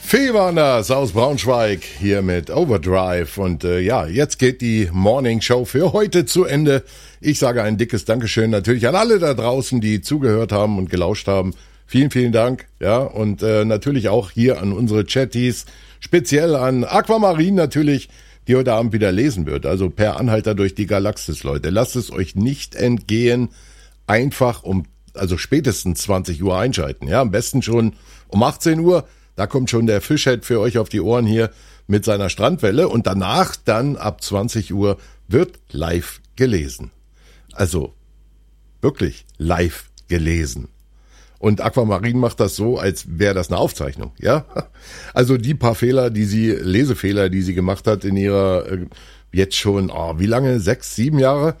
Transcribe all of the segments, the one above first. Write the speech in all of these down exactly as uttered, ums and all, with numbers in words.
Fee war das aus Braunschweig hier mit Overdrive und äh, ja, jetzt geht die Morning Show für heute zu Ende. Ich sage ein dickes Dankeschön natürlich an alle da draußen, die zugehört haben und gelauscht haben. Vielen, vielen Dank, ja, und äh, natürlich auch hier an unsere Chatties, speziell an Aquamarin natürlich, die heute Abend wieder lesen wird, also per Anhalter durch die Galaxis, Leute. Lasst es euch nicht entgehen, einfach um, also spätestens zwanzig Uhr einschalten, ja, am besten schon um achtzehn Uhr. Da kommt schon der Fischhead für euch auf die Ohren hier mit seiner Strandwelle und danach dann ab zwanzig Uhr wird live gelesen. Also wirklich live gelesen. Und Aquamarin macht das so, als wäre das eine Aufzeichnung, ja? Also die paar Fehler, die sie, Lesefehler, die sie gemacht hat in ihrer, äh, jetzt schon, oh, wie lange? Sechs, sieben Jahre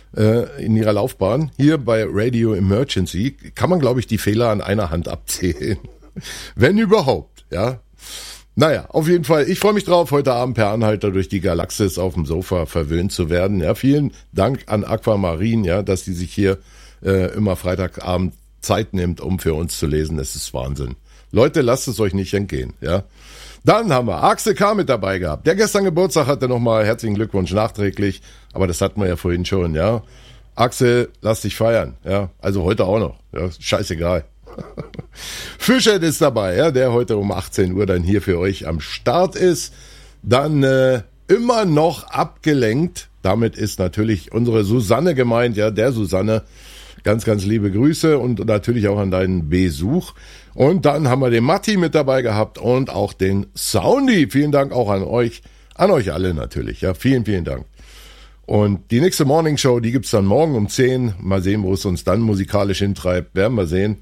äh, in ihrer Laufbahn. Hier bei Radio Emergency kann man, glaube ich, die Fehler an einer Hand abzählen. Wenn überhaupt, ja. Naja, auf jeden Fall, ich freue mich drauf, heute Abend per Anhalter durch die Galaxis auf dem Sofa verwöhnt zu werden. Ja, vielen Dank an Aquamarin, ja, dass die sich hier äh, immer Freitagabend Zeit nimmt, um für uns zu lesen. Das ist Wahnsinn. Leute, lasst es euch nicht entgehen, ja. Dann haben wir Axel K. mit dabei gehabt. Der gestern Geburtstag hatte nochmal herzlichen Glückwunsch nachträglich, aber das hatten wir ja vorhin schon, ja. Axel, lass dich feiern, ja. Also heute auch noch, ja, scheißegal. Fischhead ist dabei, ja, der heute um achtzehn Uhr dann hier für euch am Start ist. Dann äh, immer noch abgelenkt. Damit ist natürlich unsere Susanne gemeint, ja, der Susanne. Ganz, ganz liebe Grüße und natürlich auch an deinen Besuch. Und dann haben wir den Matti mit dabei gehabt und auch den Soundy. Vielen Dank auch an euch, an euch alle natürlich, ja, vielen, vielen Dank. Und die nächste Morning Show, die gibt's dann morgen um zehn. Mal sehen, wo es uns dann musikalisch hintreibt, werden wir sehen.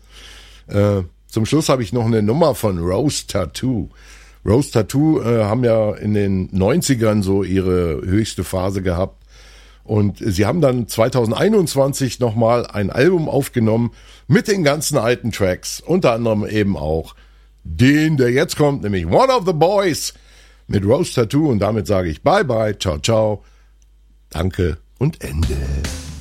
Äh, zum Schluss habe ich noch eine Nummer von Rose Tattoo. Rose Tattoo äh, haben ja in den neunzigern so ihre höchste Phase gehabt. Und sie haben dann zwanzig einundzwanzig nochmal ein Album aufgenommen mit den ganzen alten Tracks. Unter anderem eben auch den, der jetzt kommt, nämlich One of the Boys mit Rose Tattoo. Und damit sage ich bye bye, ciao, ciao, danke und Ende.